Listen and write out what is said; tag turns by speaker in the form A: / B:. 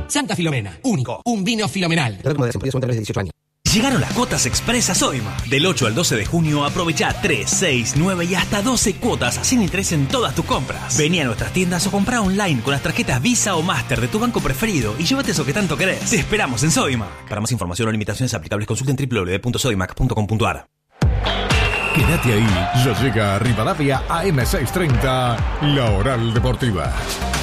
A: Santa Filomena, único, un vino filomenal.
B: De 18 años.
C: Llegaron las cuotas express a Sodimac. Del 8 al 12 de junio aprovecha 3, 6, 9 y hasta 12 cuotas sin interés en todas tus compras. Vení a nuestras tiendas o comprá online con las tarjetas Visa o Master de tu banco preferido y llévate eso que tanto querés. Te esperamos en Sodimac. Para más información o limitaciones aplicables consulten www.sodimac.com.ar.
D: Quédate ahí, ya llega a Rivadavia AM630, La Oral Deportiva.